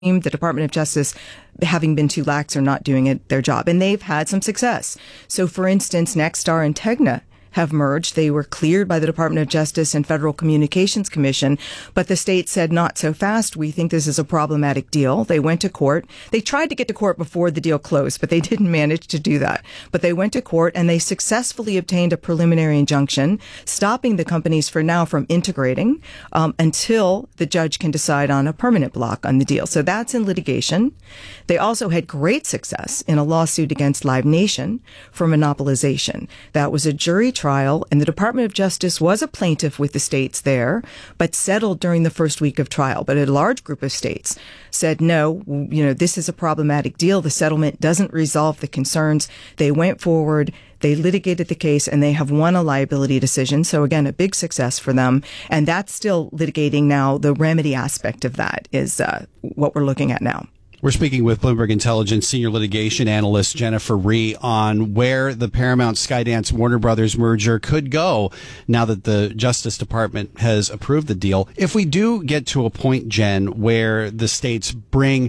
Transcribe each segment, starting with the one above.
the Department of Justice having been too lax or not doing their job. And they've had some success. So, for instance, Nexstar and Tegna have merged. They were cleared by the Department of Justice and Federal Communications Commission, but the state said not so fast. We think this is a problematic deal. They went to court. They tried to get to court before the deal closed, but they didn't manage to do that. But they went to court and they successfully obtained a preliminary injunction stopping the companies for now from integrating until the judge can decide on a permanent block on the deal. So that's in litigation. They also had great success in a lawsuit against Live Nation for monopolization. That was a jury trial, and the Department of Justice was a plaintiff with the states there, but settled during the first week of trial. But a large group of states said, no, this is a problematic deal. The settlement doesn't resolve the concerns. They went forward. They litigated the case, and they have won a liability decision. So again, a big success for them. And that's still litigating now. The remedy aspect of that is what we're looking at now. We're speaking with Bloomberg Intelligence senior litigation analyst Jennifer Rie on where the Paramount Skydance Warner Brothers merger could go now that the Justice Department has approved the deal. If we do get to a point, Jen, where the states bring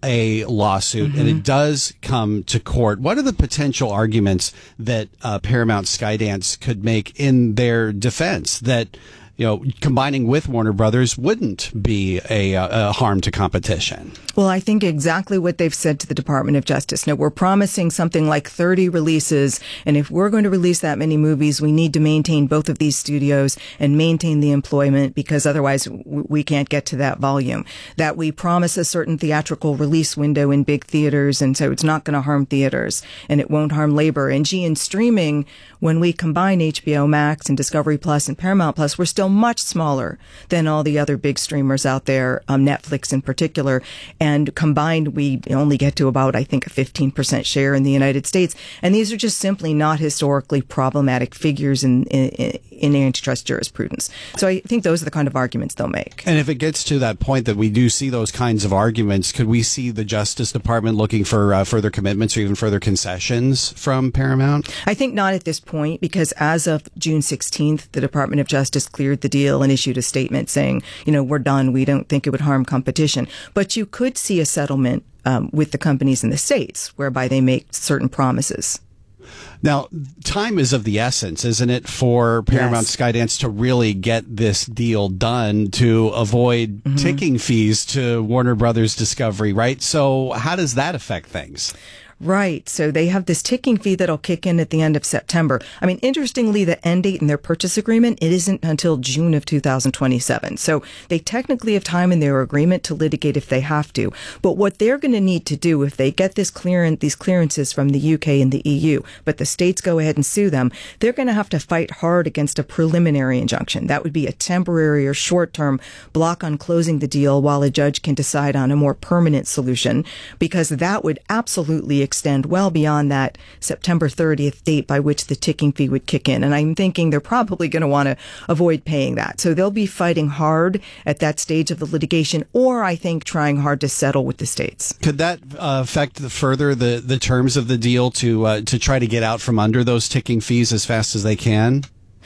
a lawsuit and it does come to court, what are the potential arguments that Paramount Skydance could make in their defense that combining with Warner Brothers wouldn't be a harm to competition? Well, I think exactly what they've said to the Department of Justice. Now, we're promising something like 30 releases, and if we're going to release that many movies, we need to maintain both of these studios and maintain the employment, because otherwise we can't get to that volume. That we promise a certain theatrical release window in big theaters, and so it's not going to harm theaters, and it won't harm labor. And in streaming, when we combine HBO Max and Discovery Plus and Paramount Plus, we're still much smaller than all the other big streamers out there, Netflix in particular. And combined, we only get to about, I think, a 15% share in the United States. And these are just simply not historically problematic figures in antitrust jurisprudence. So I think those are the kind of arguments they'll make. And if it gets to that point that we do see those kinds of arguments, could we see the Justice Department looking for further commitments or even further concessions from Paramount? I think not at this point, because as of June 16th, the Department of Justice cleared the deal and issued a statement saying, we're done. We don't think it would harm competition. But you could see a settlement with the companies in the states whereby they make certain promises. Now, time is of the essence, isn't it, for Paramount Yes. Skydance to really get this deal done to avoid ticking fees to Warner Brothers Discovery, right? So how does that affect things? Right. So they have this ticking fee that'll kick in at the end of September. I mean, interestingly, the end date in their purchase agreement, it isn't until June of 2027. So they technically have time in their agreement to litigate if they have to. But what they're going to need to do if they get these clearances from the UK and the EU, but the states go ahead and sue them, they're going to have to fight hard against a preliminary injunction. That would be a temporary or short-term block on closing the deal while a judge can decide on a more permanent solution, because that would absolutely extend well beyond that September 30th date by which the ticking fee would kick in. And I'm thinking they're probably going to want to avoid paying that. So they'll be fighting hard at that stage of the litigation, or I think trying hard to settle with the states. Could that affect further the terms of the deal to try to get out from under those ticking fees as fast as they can?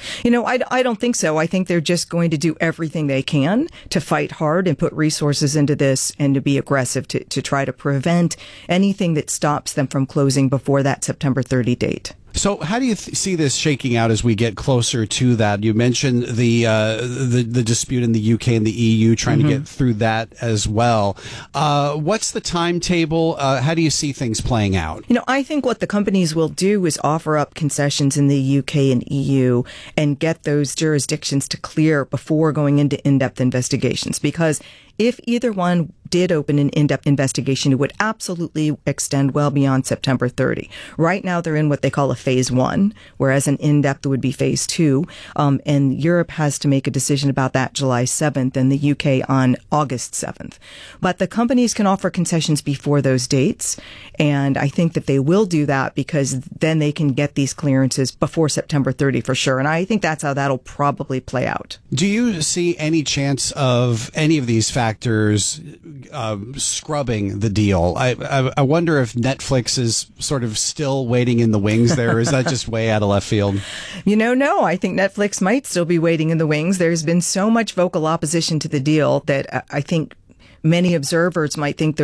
I don't think so. I think they're just going to do everything they can to fight hard and put resources into this and to be aggressive to try to prevent anything that stops them from closing before that September 30 date. So how do you see this shaking out as we get closer to that? You mentioned the dispute in the UK and the EU, trying to get through that as well. What's the timetable? How do you see things playing out? I think what the companies will do is offer up concessions in the UK and EU and get those jurisdictions to clear before going into in-depth investigations, because if either one did open an in-depth investigation, it would absolutely extend well beyond September 30. Right now, they're in what they call a phase 1, whereas an in-depth would be phase 2. And Europe has to make a decision about that July 7th and the UK on August 7th. But the companies can offer concessions before those dates. And I think that they will do that because then they can get these clearances before September 30 for sure. And I think that's how that'll probably play out. Do you see any chance of any of these factors scrubbing the deal? I wonder if Netflix is sort of still waiting in the wings there, or is that just way out of left field? No, I think Netflix might still be waiting in the wings. There's been so much vocal opposition to the deal that I think many observers might think